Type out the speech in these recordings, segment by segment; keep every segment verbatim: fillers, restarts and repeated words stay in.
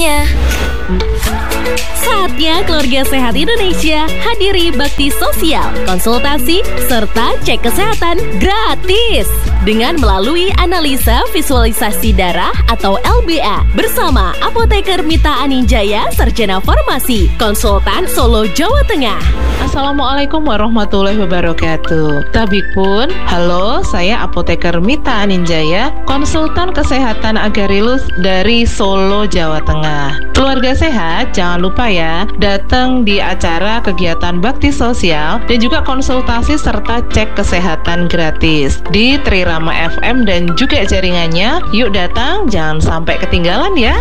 Ya. Saatnya keluarga sehat Indonesia hadiri bakti sosial, konsultasi, serta cek kesehatan gratis dengan melalui analisa visualisasi darah atau L B A bersama apoteker Mita Aninjaya, Sarjana Farmasi, konsultan Solo, Jawa Tengah. Assalamualaikum warahmatullahi wabarakatuh. Tabik pun, halo, saya apoteker Mita Aninjaya, konsultan kesehatan Agarilus dari Solo, Jawa Tengah. Keluarga sehat, jangan lupa ya, datang di acara kegiatan bakti sosial dan juga konsultasi serta cek kesehatan gratis di Trirama F M dan juga jaringannya. Yuk datang, jangan sampai ketinggalan ya.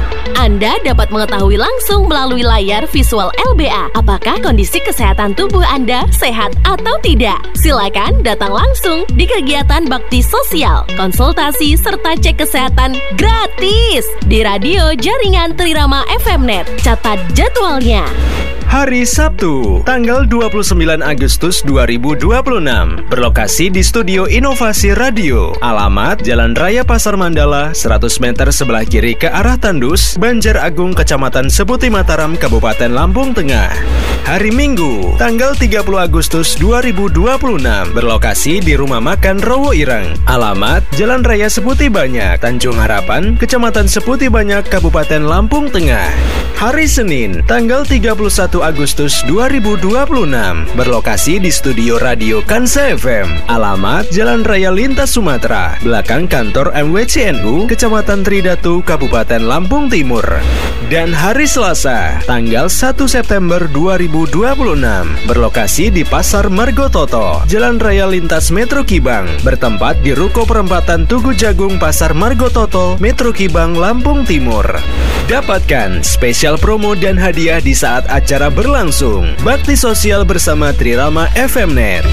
Anda dapat mengetahui langsung melalui layar visual L B A apakah kondisi kesehatan tubuh Anda sehat atau tidak. Silakan datang langsung di kegiatan bakti sosial, konsultasi serta cek kesehatan gratis di radio jaringan Trirama F M Net. Catat jadwalnya. Hari Sabtu, tanggal dua puluh sembilan Agustus dua ribu dua puluh enam, berlokasi di Studio Inovasi Radio. Alamat Jalan Raya Pasar Mandala, seratus meter sebelah kiri ke arah Tandus, Banjar Agung, Kecamatan Seputi Mataram, Kabupaten Lampung Tengah. Hari Minggu, tanggal tiga puluh Agustus dua ribu dua puluh enam, berlokasi di Rumah Makan Rowo Ireng. Alamat Jalan Raya Seputi Banyak, Tanjung Harapan, Kecamatan Seputi Banyak, Kabupaten Lampung Tengah. Hari Senin, tanggal tiga puluh satu Agustus dua ribu dua puluh enam, berlokasi di Studio Radio Kansa F M. Alamat Jalan Raya Lintas Sumatera, belakang kantor M W C N U, Kecamatan Tridatu, Kabupaten Lampung Timur. Dan hari Selasa, tanggal satu September dua ribu dua puluh enam, berlokasi di Pasar Margototo, Jalan Raya Lintas Metro Kibang, bertempat di Ruko Perempatan Tugu Jagung, Pasar Margototo, Metro Kibang, Lampung Timur. Dapatkan spesial promo dan hadiah di saat acara berlangsung. Bakti sosial bersama Trirama F M Net.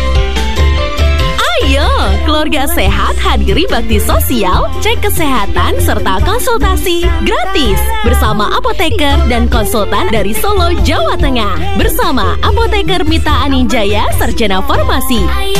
Ayo, keluarga sehat hadiri bakti sosial, cek kesehatan, serta konsultasi gratis bersama apoteker dan konsultan dari Solo, Jawa Tengah. Bersama apoteker Mita Aninjaya, Sarjana Farmasi.